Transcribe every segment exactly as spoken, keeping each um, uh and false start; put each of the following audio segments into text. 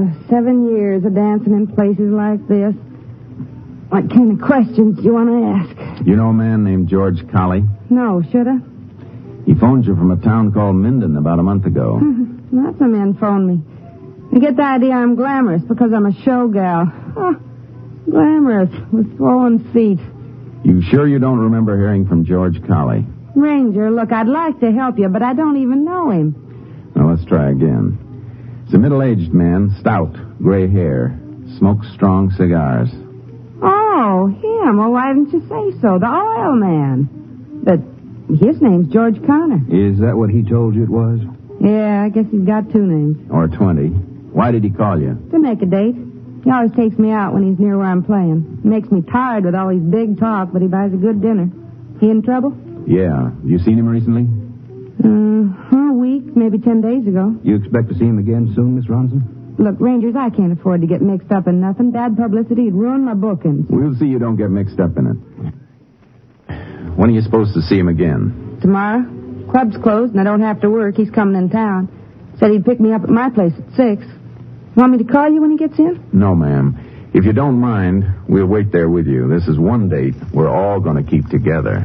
Seven years of dancing in places like this. What kind of questions do you want to ask? You know a man named George Colley? No, should I? He phoned you from a town called Minden about a month ago. Lots of men phone me. They get the idea I'm glamorous because I'm a show gal. Oh, glamorous with swollen feet. You sure you don't remember hearing from George Colley? Ranger, look, I'd like to help you, but I don't even know him. Now, let's try again. He's a middle-aged man, stout, gray hair, smokes strong cigars. Oh, him. Well, why didn't you say so? The oil man. But his name's George Connor. Is that what he told you it was? Yeah, I guess he's got two names. Or twenty. Why did he call you? To make a date. He always takes me out when he's near where I'm playing. He makes me tired with all his big talk, but he buys a good dinner. He in trouble? Yeah. You seen him recently? Uh, a week, maybe ten days ago. You expect to see him again soon, Miss Ronson? Look, Rangers, I can't afford to get mixed up in nothing. Bad publicity would ruin my bookings. We'll see you don't get mixed up in it. When are you supposed to see him again? Tomorrow. Club's closed, and I don't have to work. He's coming in town. Said he'd pick me up at my place at six. Want me to call you when he gets in? No, ma'am. If you don't mind, we'll wait there with you. This is one date we're all going to keep together.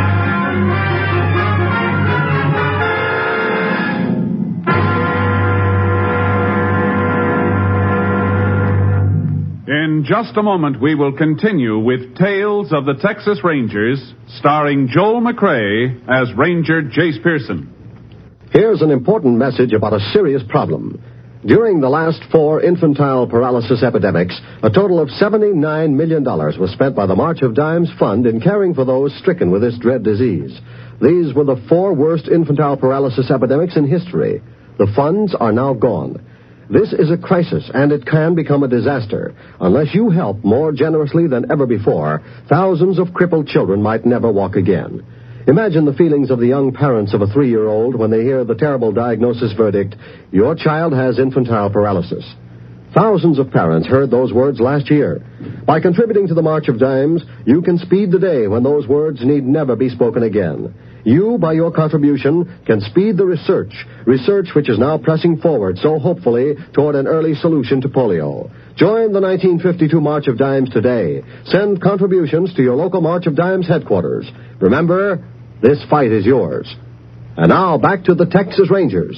In just a moment, we will continue with Tales of the Texas Rangers, starring Joel McRae as Ranger Jace Pearson. Here's an important message about a serious problem. During the last four infantile paralysis epidemics, a total of seventy-nine million dollars was spent by the March of Dimes Fund in caring for those stricken with this dread disease. These were the four worst infantile paralysis epidemics in history. The funds are now gone. This is a crisis, and it can become a disaster. Unless you help more generously than ever before, thousands of crippled children might never walk again. Imagine the feelings of the young parents of a three-year-old when they hear the terrible diagnosis verdict, your child has infantile paralysis. Thousands of parents heard those words last year. By contributing to the March of Dimes, you can speed the day when those words need never be spoken again. You, by your contribution, can speed the research, research which is now pressing forward so hopefully toward an early solution to polio. Join the nineteen fifty-two March of Dimes today. Send contributions to your local March of Dimes headquarters. Remember, this fight is yours. And now, back to the Texas Rangers.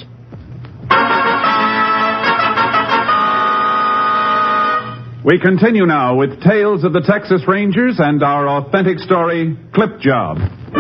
We continue now with Tales of the Texas Rangers and our authentic story, Clip Job.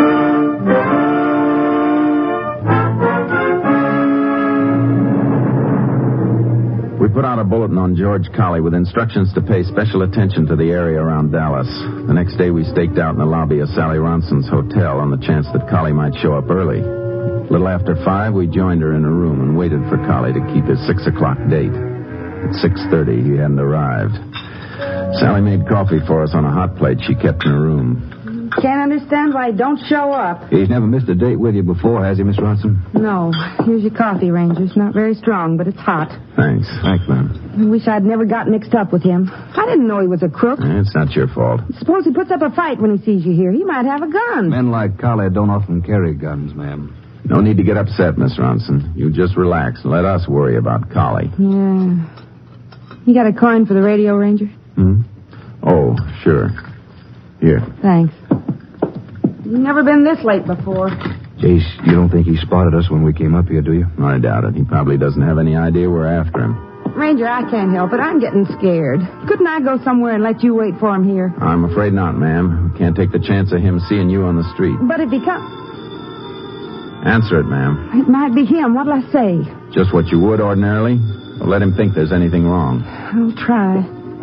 We put out a bulletin on George Colley with instructions to pay special attention to the area around Dallas. The next day we staked out in the lobby of Sally Ronson's hotel on the chance that Colley might show up early. A little after five, we joined her in her room and waited for Colley to keep his six o'clock date. At six thirty, he hadn't arrived. Sally made coffee for us on a hot plate she kept in her room. Can't understand why he don't show up. He's never missed a date with you before, has he, Miss Ronson? No. Here's your coffee, Rangers. Not very strong, but it's hot. Thanks. Thanks, ma'am. I wish I'd never got mixed up with him. I didn't know he was a crook. It's not your fault. Suppose he puts up a fight when he sees you here. He might have a gun. Men like Colley don't often carry guns, ma'am. No need to get upset, Miss Ronson. You just relax and let us worry about Colley. Yeah. You got a coin for the radio, Ranger? Hmm? Oh, sure. Here. Thanks. You've never been this late before. Jace, you don't think he spotted us when we came up here, do you? I doubt it. He probably doesn't have any idea we're after him. Ranger, I can't help it. I'm getting scared. Couldn't I go somewhere and let you wait for him here? I'm afraid not, ma'am. We can't take the chance of him seeing you on the street. But if he comes... Answer it, ma'am. It might be him. What'll I say? Just what you would ordinarily. But let him think there's anything wrong. I'll try.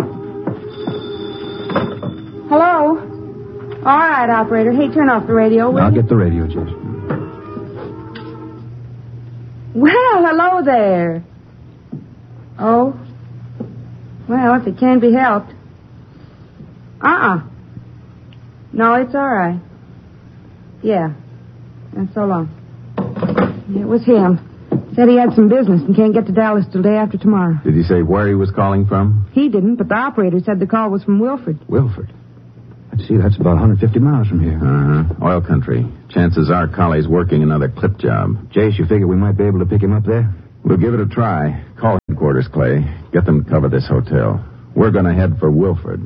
Hello? All right, operator. Hey, turn off the radio, will I'll you? get the radio, Jace. Well, hello there. Oh? Well, if it can be helped. Uh-uh. No, it's all right. Yeah. And so long. It was him. Said he had some business and can't get to Dallas till day after tomorrow. Did he say where he was calling from? He didn't, but the operator said the call was from Wilford. Wilford? Let's see, that's about one hundred fifty miles from here. Uh-huh. Oil country. Chances are Colley's working another clip job. Jace, you figure we might be able to pick him up there? We'll give it a try. Call headquarters, Clay. Get them to cover this hotel. We're going to head for Wilford.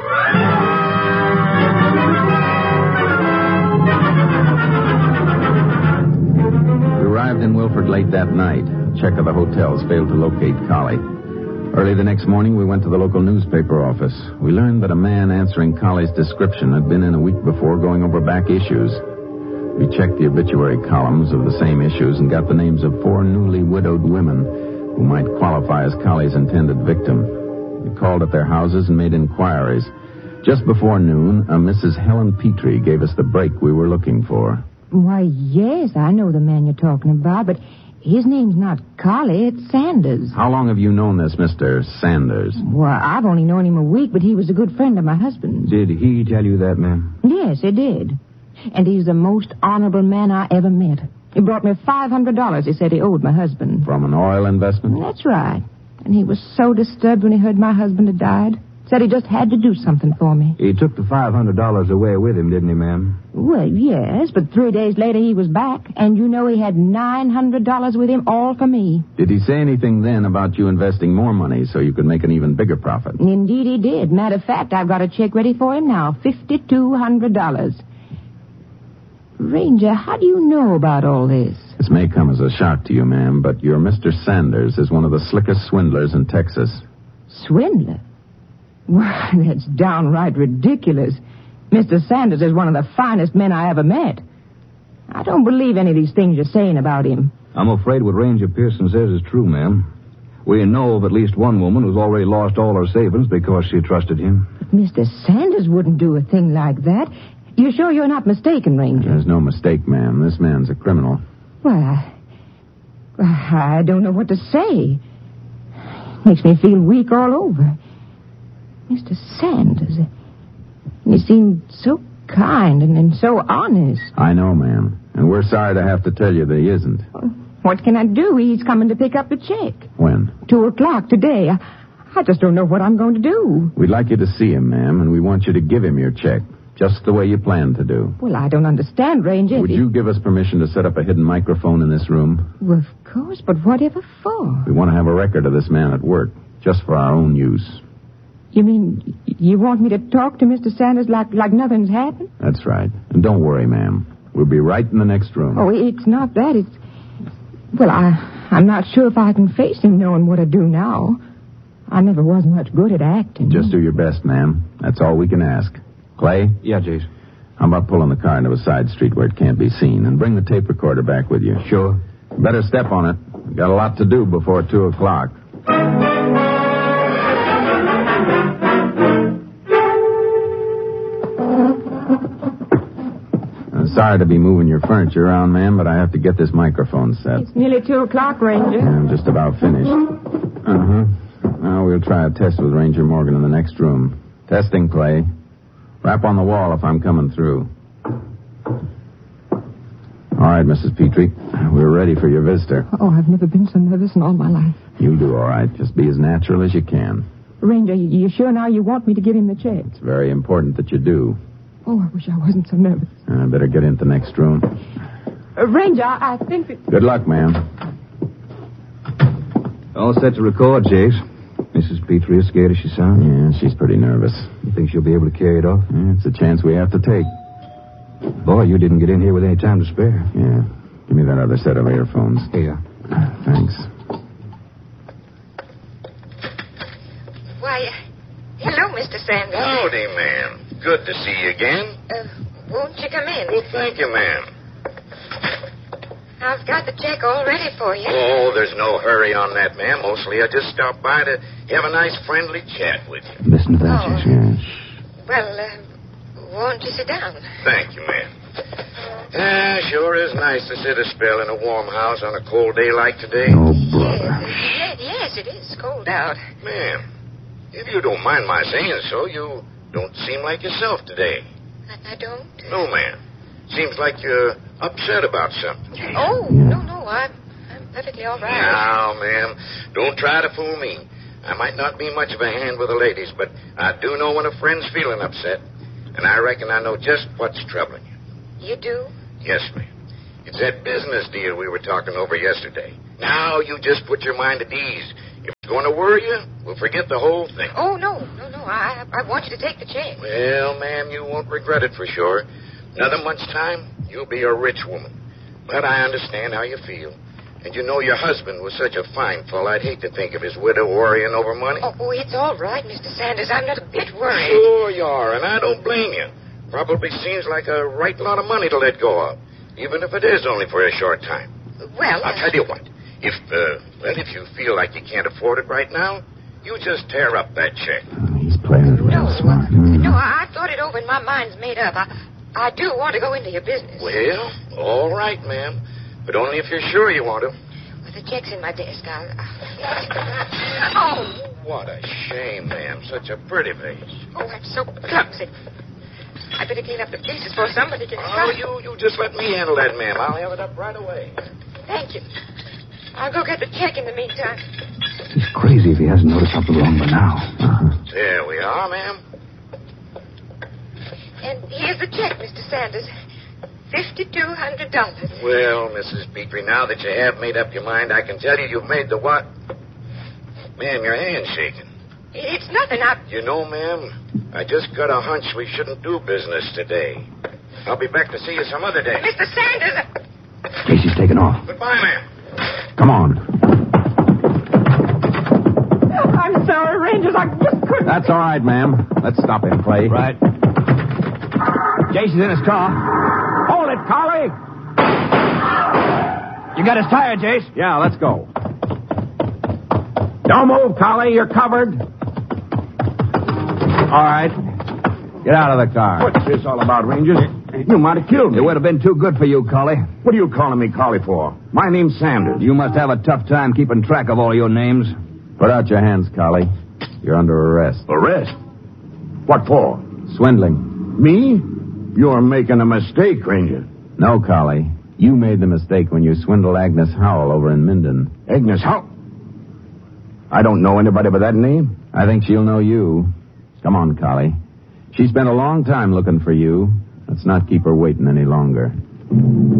We arrived in Wilford late that night. Check of the hotels failed to locate Collie. Early the next morning, we went to the local newspaper office. We learned that a man answering Collie's description had been in a week before going over back issues. We checked the obituary columns of the same issues and got the names of four newly widowed women who might qualify as Collie's intended victim. We called at their houses and made inquiries. Just before noon, a Missus Helen Petrie gave us the break we were looking for. Why, yes, I know the man you're talking about, but his name's not Collie, it's Sanders. How long have you known this Mister Sanders? Well, I've only known him a week, but he was a good friend of my husband's. Did he tell you that, ma'am? Yes, he did. And he's the most honorable man I ever met. He brought me five hundred dollars he said he owed my husband. From an oil investment? That's right. And he was so disturbed when he heard my husband had died. Said he just had to do something for me. He took the five hundred dollars away with him, didn't he, ma'am? Well, yes, but three days later he was back. And you know he had nine hundred dollars with him, all for me. Did he say anything then about you investing more money so you could make an even bigger profit? Indeed he did. Matter of fact, I've got a check ready for him now. fifty-two hundred dollars. Ranger, how do you know about all this? This may come as a shock to you, ma'am, but your Mister Sanders is one of the slickest swindlers in Texas. Swindler? Why, that's downright ridiculous. Mister Sanders is one of the finest men I ever met. I don't believe any of these things you're saying about him. I'm afraid what Ranger Pearson says is true, ma'am. We know of at least one woman who's already lost all her savings because she trusted him. But Mister Sanders wouldn't do a thing like that. You sure you're not mistaken, Ranger? There's no mistake, ma'am. This man's a criminal. Well, I... I don't know what to say. Makes me feel weak all over. Mister Sanders, he seemed so kind and, and so honest. I know, ma'am. And we're sorry to have to tell you that he isn't. What can I do? He's coming to pick up the check. When? Two o'clock today. I, I just don't know what I'm going to do. We'd like you to see him, ma'am, and we want you to give him your check. Just the way you planned to do. Well, I don't understand, Ranger. Would you give us permission to set up a hidden microphone in this room? Well, of course, but whatever for? We want to have a record of this man at work, just for our own use. You mean you want me to talk to Mister Sanders like, like nothing's happened? That's right. And don't worry, ma'am. We'll be right in the next room. Oh, it's not that. It's... Well, I, I'm not sure if I can face him knowing what I do now. I never was much good at acting. Just do your best, ma'am. That's all we can ask. Clay? Yeah, Jace. How about pulling the car into a side street where it can't be seen? And bring the tape recorder back with you. Sure. Better step on it. We've got a lot to do before two o'clock. I'm sorry to be moving your furniture around, ma'am, but I have to get this microphone set. It's nearly two o'clock, Ranger. Yeah, I'm just about finished. Uh-huh. Now we'll try a test with Ranger Morgan in the next room. Testing, Clay. Rap on the wall if I'm coming through. All right, Missus Petrie. We're ready for your visitor. Oh, I've never been so nervous in all my life. You'll do all right. Just be as natural as you can. Ranger, you, you sure now you want me to give him the check? It's very important that you do. Oh, I wish I wasn't so nervous. I better get into the next room. Uh, Ranger, I, I think that... Good luck, ma'am. All set to record, Jace. Missus Petrie is scared as she sounds. Yeah, she's pretty nervous. You think she'll be able to carry it off? Yeah, it's a chance we have to take. Boy, you didn't get in here with any time to spare. Yeah. Give me that other set of earphones. Here. Thanks. Why, uh, hello, Mister Sanders. Howdy, ma'am. Good to see you again. Uh, won't you come in? Well, thank you, ma'am. I've got the check all ready for you. Oh, there's no hurry on that, ma'am. Mostly I just stopped by to have a nice friendly chat with you. Listen to that, Oh. Jace. Yeah. Well, uh, won't you sit down? Thank you, ma'am. Ah, sure is nice to sit a spell in a warm house on a cold day like today. Oh, brother. Yes, yes, it is cold out. Ma'am, if you don't mind my saying so, you don't seem like yourself today. I, I don't. No, ma'am. Seems like you're upset about something. Oh, no, no, I'm, I'm perfectly all right. Now, ma'am, don't try to fool me. I might not be much of a hand with the ladies, but I do know when a friend's feeling upset, and I reckon I know just what's troubling you. You do? Yes, ma'am. It's that business deal we were talking over yesterday. Now you just put your mind at ease. If it's going to worry you, we'll forget the whole thing. Oh, no, no, no. I, I want you to take the check. Well, ma'am, you won't regret it for sure. Another month's time, you'll be a rich woman. But I understand how you feel. And you know your husband was such a fine fellow, I'd hate to think of his widow worrying over money. Oh, oh, it's all right, Mister Sanders. I'm not a bit worried. Sure you are, and I don't blame you. Probably seems like a right lot of money to let go of, even if it is only for a short time. Well, I'll uh, tell you what. If, uh, well, if you feel like you can't afford it right now, you just tear up that check. Oh, he's playing it real no, smart. no, I, I thought it over and my mind's made up. I, I do want to go into your business. Well, all right, ma'am. But only if you're sure you want to. Well, the check's in my desk. I'll... I'll... Oh! What a shame, ma'am. Such a pretty vase. Oh, I'm so clumsy. I better clean up the pieces before somebody can... Oh, you, you just let me handle that, ma'am. I'll have it up right away. Thank you. I'll go get the check in the meantime. He's crazy if he hasn't noticed something wrong by now. Uh-huh. There we are, ma'am. And here's the check, Mister Sanders. fifty-two hundred dollars. Well, Missus Petrie, now that you have made up your mind, I can tell you you've made the what? Ma'am, your hand's shaking. It's nothing. I... You know, ma'am, I just got a hunch we shouldn't do business today. I'll be back to see you some other day. Mister Sanders! Casey's taken off. Goodbye, ma'am. Come on. I'm sorry, Rangers. I just couldn't. That's all right, ma'am. Let's stop him, Clay. Right. Jason's in his car. Hold it, Collie. You got his tire, Jace? Yeah, let's go. Don't move, Collie. You're covered. All right. Get out of the car. What's this all about, Rangers? You might have killed me. It would have been too good for you, Collie. What are you calling me Collie for? My name's Sanders. You must have a tough time keeping track of all your names. Put out your hands, Collie. You're under arrest. Arrest? What for? Swindling. Me? You're making a mistake, Ranger. No, Collie. You made the mistake when you swindled Agnes Howell over in Minden. Agnes Howell? I don't know anybody by that name. I think she'll know you. Come on, Collie. She spent a long time looking for you. Let's not keep her waiting any longer.